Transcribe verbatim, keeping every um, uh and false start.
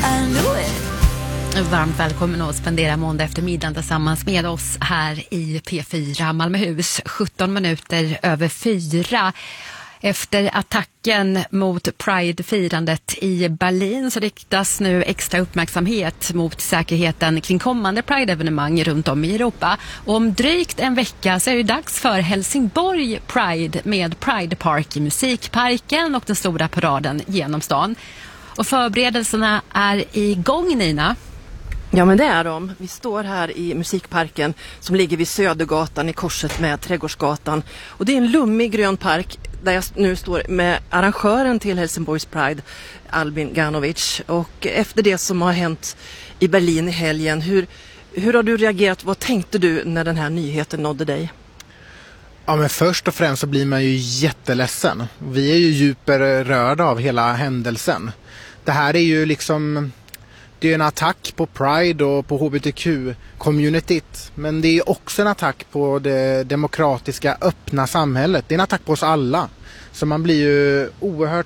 Varmt välkommen att spendera måndag eftermiddagen tillsammans med oss här i P fyra Malmöhus, sjutton minuter över fyra. Efter attacken mot Pride-firandet i Berlin så riktas nu extra uppmärksamhet mot säkerheten kring kommande Pride-evenemang runt om i Europa. Och om drygt en vecka så är det dags för Helsingborg Pride med Pride Park i Musikparken och den stora paraden genom stan. Och förberedelserna är igång, Nina. Ja, men det är de. Vi står här i Musikparken som ligger vid Södergatan i korset med Trädgårdsgatan. Och det är en lummig grön park där jag nu står med arrangören till Helsingborgs Pride, Albin Ganovic. Och efter det som har hänt i Berlin i helgen, hur, hur har du reagerat? Vad tänkte du när den här nyheten nådde dig? Ja, men först och främst så blir man ju jätteledsen. Vi är ju djuperörda av hela händelsen. Det här är ju liksom... Det är en attack på Pride och på H B T Q-communityt. Men det är också en attack på det demokratiska, öppna samhället. Det är en attack på oss alla. Så man blir ju oerhört